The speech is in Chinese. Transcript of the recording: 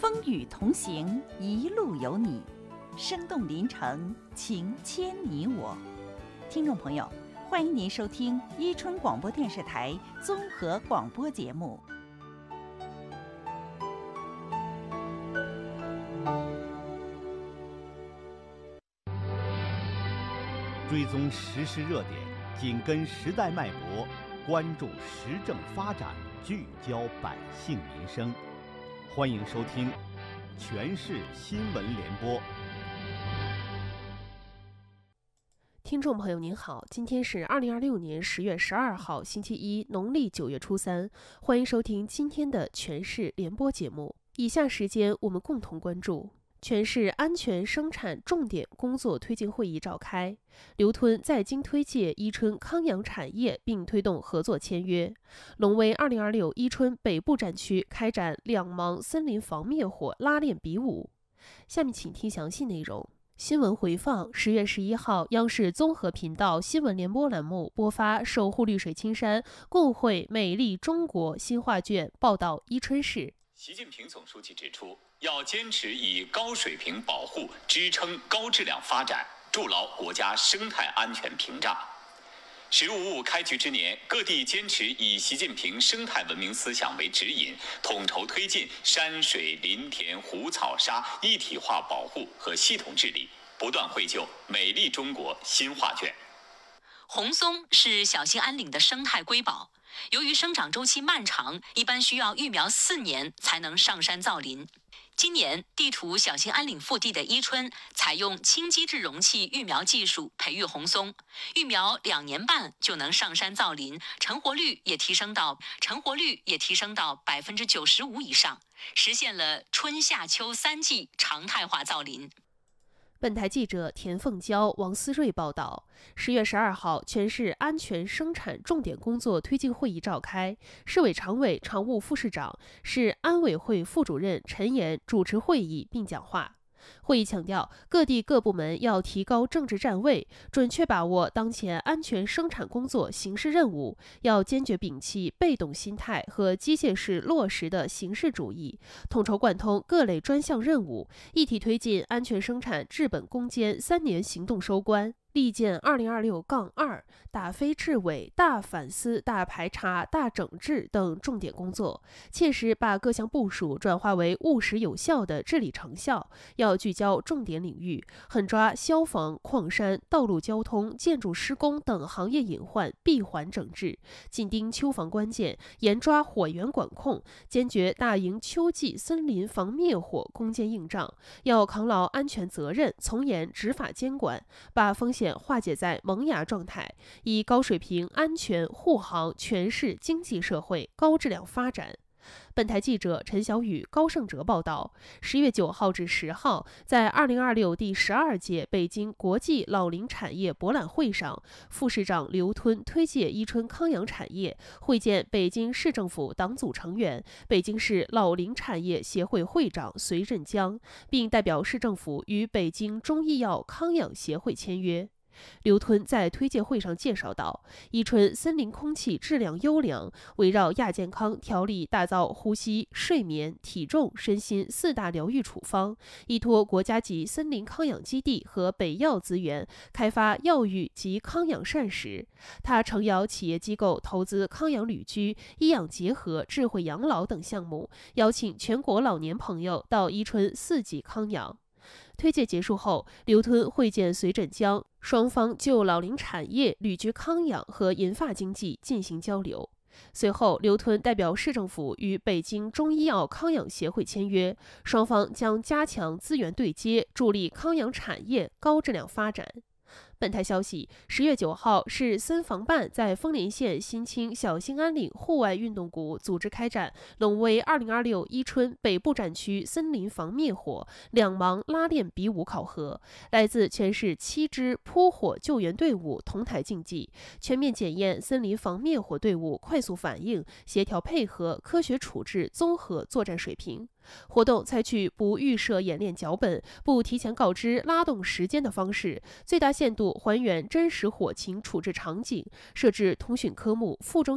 风雨同行，一路有你，生动临城，情牵你我。听众朋友，欢迎您收听伊春广播电视台综合广播节目。 追踪时事热点，紧跟时代脉搏，关注时政发展，聚焦百姓民生。欢迎收听《全市新闻联播》。 听众朋友您好，今天是2026年10月12号星期一，农历9月初3，欢迎收听今天的全市联播节目。以下时间我们共同关注全市安全生产重点工作推进会议召开，刘吞在京推介伊春康养产业并推动合作签约，龙威2026伊春北部战区开展两芒森林防灭火拉练比武。下面请听详细内容。新闻回放：10月11号，央视综合频道新闻联播栏目播发守护绿水青山、共绘美丽中国新画卷报道伊春市。 习近平总书记指出，要坚持以高水平保护支撑高质量发展，筑牢国家生态安全屏障。十五五开局之年，各地坚持以习近平生态文明思想为指引，统筹推进山水林田湖草沙一体化保护和系统治理，不断绘就美丽中国新画卷。 红松是小兴安岭的生态瑰宝，由于生长周期漫长，一般需要育苗4年才能上山造林。今年地处小兴安岭腹地的伊春，采用轻基质容器育苗技术培育红松，育苗2年半就能上山造林，成活率也提升到95%以上，实现了春夏秋3季常态化造林。 本台记者田凤娇、王思睿报道，10月12号，全市安全生产重点工作推进会议召开，市委常委、常务副市长、市安委会副主任陈岩主持会议并讲话。会议强调，各地各部门要提高政治站位，准确把握当前安全生产工作形势任务，要坚决摒弃被动心态和机械式落实的形式主义，统筹贯通各类专项任务，一体推进安全生产治本攻坚3年行动收官。力建2026-2打非治伪、大反思、大排查、大整治等重点工作，切实把各项部署转化为务实有效的治理成效。要聚焦重点领域，狠抓消防、矿山、道路交通、建筑施工等行业隐患闭环整治，紧盯秋防关键，严抓火源管控，坚决大营秋季森林防灭火攻坚硬仗。要扛牢安全责任，从严执法监管，把风险化解在萌芽状态，以高水平安全护航全市经济社会高质量发展。本台记者陈小雨、高胜哲报道，10月9号至10号，在2026第12届北京国际老龄产业博览会上，副市长刘吞推介伊春康养产业，会见北京市政府党组成员、北京市老龄产业协会会长隋振江，并代表市政府与北京中医药康养协会签约。刘吞在推介会上介绍到，伊春森林空气质量优良，围绕亚健康条例打造呼吸、睡眠、体重、身心4大疗愈处方，依托国家级森林康养基地和北药资源，开发药育及康养膳食。他诚邀企业机构投资康养旅居、医养结合、智慧养老等项目，邀请全国老年朋友到伊春4季康养。推介结束后，刘吞会见隋振江，双方就老龄产业、旅居康养和银发经济进行交流。随后，刘吞代表市政府与北京中医药康养协会签约，双方将加强资源对接，助力康养产业高质量发展。本台消息，10月9号，市森防办在丰年县新清小兴安岭户外运动谷组织开展龙威2026伊春北部战区森林防灭火两芒拉练比武考核，来自全市7支扑火救援队伍同台竞技，全面检验森林防灭火队伍快速反应、协调配合、科学处置综合作战水平。活动采取不预设演练脚本、不提前告知拉动时间的方式，最大限度还原真实火情处置场景，设置通讯科目、附中